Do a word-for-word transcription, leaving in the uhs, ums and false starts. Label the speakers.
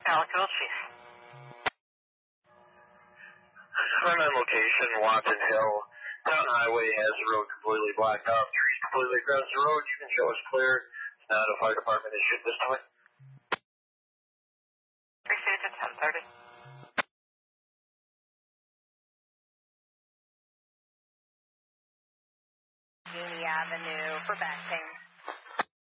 Speaker 1: Calico, Chief.
Speaker 2: Front end location, Watson Hill. Town Highway has the road completely blocked off. Trees completely across the road. You can show us clear. It's not a fire department issue at this time.
Speaker 1: Appreciate it, ten thirty.
Speaker 3: Union Avenue for back pain.